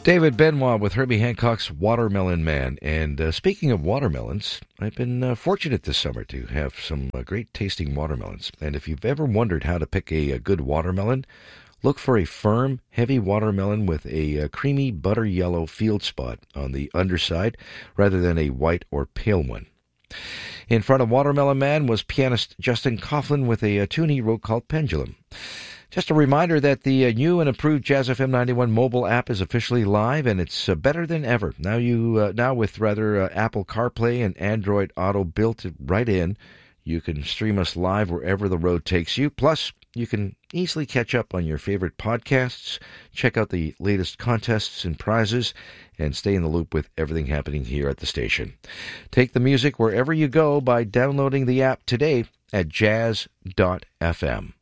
David Benoit with Herbie Hancock's Watermelon Man. And speaking of watermelons, I've been fortunate this summer to have some great tasting watermelons. And if you've ever wondered how to pick a good watermelon, look for a firm, heavy watermelon with a creamy butter yellow field spot on the underside rather than a white or pale one. In front of Watermelon Man was pianist Justin Coughlin with a tune he wrote called Pendulum. Just a reminder that the new and improved Jazz FM 91 mobile app is officially live, and it's better than ever. Now with Apple CarPlay and Android Auto built right in, you can stream us live wherever the road takes you. Plus, you can easily catch up on your favorite podcasts, check out the latest contests and prizes, and stay in the loop with everything happening here at the station. Take the music wherever you go by downloading the app today at jazz.fm.